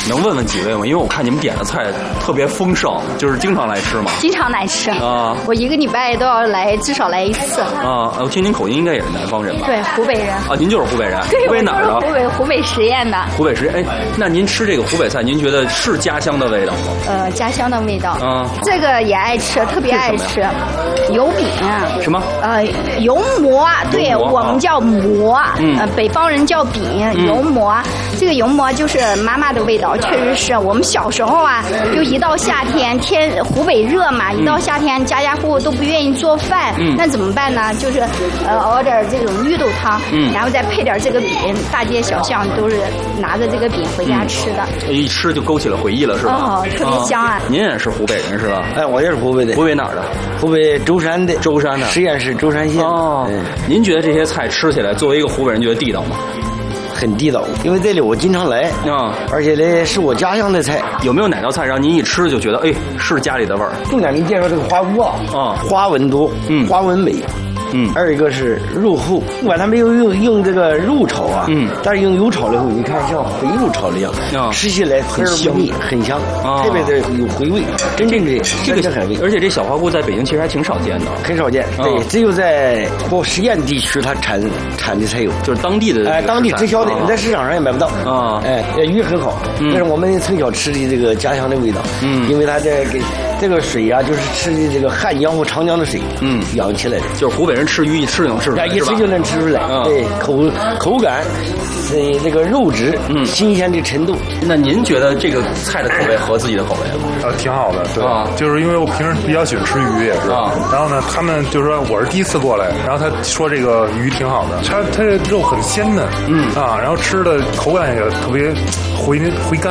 能问问几位吗？因为我看你们点的菜特别丰盛，就是经常来吃吗？ 经常来吃啊， 我1个礼拜都要来，至少来1次。 啊，我听您口音应该也是南方人吧？ 对，湖北人。 啊，您就是湖北人？ 对， 湖北哪儿的？ 湖北十堰的。 湖北十堰，哎，那您吃这个湖北菜，您觉得是家乡的味道吗？ 家乡的味道。 啊， 这个也爱吃，特别爱吃。油饼。 什么？ 油馍，对我们叫馍，北方人叫饼，油馍。这个油馍就是妈妈的味道，确实是我们小时候啊，就一到夏天，湖北热嘛，一到夏天家家户户都不愿意做饭，那怎么办呢？就是熬点这种绿豆汤，然后再配点这个饼，大街小巷都是拿着这个饼回家吃的。 一吃就勾起了回忆了，是吧？ 哦，特别香啊！ 您也是湖北人是吧？ 哎，我也是湖北的。 湖北哪儿的？ 湖北舟山的。 舟山的。 十堰市舟山县。 哦，您觉得这些菜吃起来，作为一个湖北人，觉得地道吗？ 很地道，因为这里我经常来啊， 而且呢是我家乡的菜。 有没有哪道菜让您一吃就觉得，哎，是家里的味儿？ 重点给你介绍这个花菇啊，花纹多，花纹美。二一个是肉厚，不管它没有用这个肉炒啊，但是用油炒了以后，你看像回肉炒了一样，吃起来很香，很香，特别的有回味。真正的这个很味， 而且这小花菇在北京其实还挺少见的， 很少见。对，只有在十堰地区它产的才有， 就是当地的， 当地直销的，你在市场上也买不到啊。 鱼很好，这是我们从小吃的这个家乡的味道。因为它这个水啊，就是吃的这个汉江或长江的水，养起来的。 就是湖北人吃鱼一吃就能吃出来， 一吃就能吃出来。对，口感，这个肉质，新鲜的程度。 那您觉得这个菜的口味合自己的口味吗？ 挺好的，对，就是因为我平时比较喜欢吃鱼，也是。然后呢，他们就是说我是第一次过来，然后他说这个鱼挺好的，它这肉很鲜嫩，然后吃的口感也特别回甘。